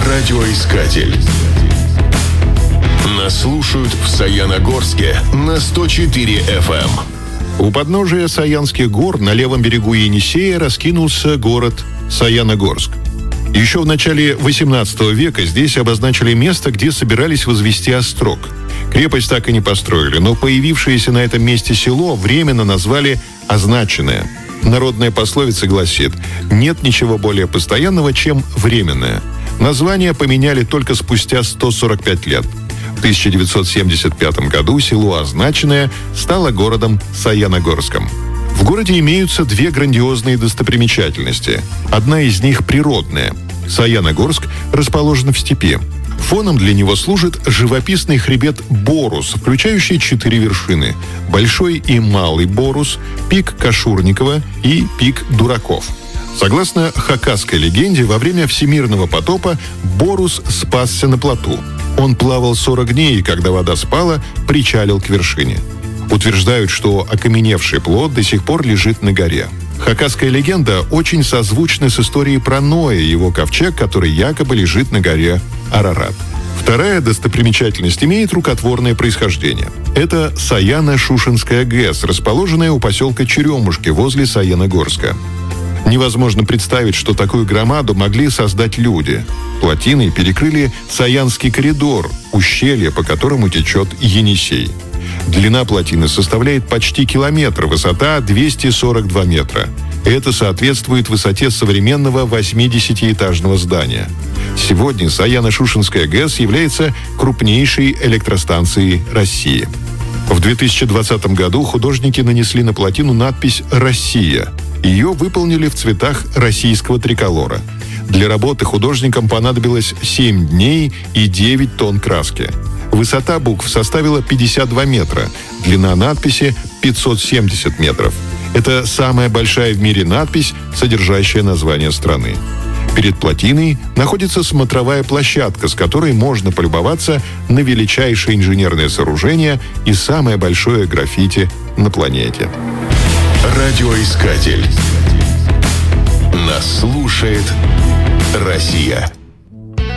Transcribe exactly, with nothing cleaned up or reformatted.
Радиоискатель. Нас слушают в Саяногорске на сто четыре эф эм. У подножия Саянских гор на левом берегу Енисея раскинулся город Саяногорск. Еще в начале восемнадцатого века здесь обозначили место, где собирались возвести острог. Крепость так и не построили, но появившееся на этом месте село временно назвали «Означенное». Народная пословица гласит: «Нет ничего более постоянного, чем временное». Название поменяли только спустя сто сорок пять лет. В тысяча девятьсот семьдесят пятом году село Означенное стало городом Саяногорском. В городе имеются две грандиозные достопримечательности. Одна из них природная. Саяногорск расположен в степи. Фоном для него служит живописный хребет Борус, включающий четыре вершины: Большой и Малый Борус, пик Кашурникова и пик Дураков. Согласно хакасской легенде, во время всемирного потопа Борус спасся на плоту. Он плавал сорок дней, и когда вода спала, причалил к вершине. Утверждают, что окаменевший плот до сих пор лежит на горе. Хакасская легенда очень созвучна с историей про Ноя и его ковчег, который якобы лежит на горе Арарат. Вторая достопримечательность имеет рукотворное происхождение. Это Саяно-Шушенская ГЭС, расположенная у поселка Черемушки возле Саяногорска. Невозможно представить, что такую громаду могли создать люди. Плотиной перекрыли Саянский коридор, ущелье, по которому течет Енисей. Длина плотины составляет почти километр, высота двести сорок два метра. Это соответствует высоте современного восьмидесятиэтажного здания. Сегодня Саяно-Шушенская ГЭС является крупнейшей электростанцией России. В две тысячи двадцатом году художники нанесли на плотину надпись «Россия». Ее выполнили в цветах российского триколора. Для работы художникам понадобилось семь дней и девять тонн краски. Высота букв составила пятьдесят два метра, длина надписи пятьсот семьдесят метров. Это самая большая в мире надпись, содержащая название страны. Перед плотиной находится смотровая площадка, с которой можно полюбоваться на величайшее инженерное сооружение и самое большое граффити на планете. Радиоискатель. Нас слушает Россия.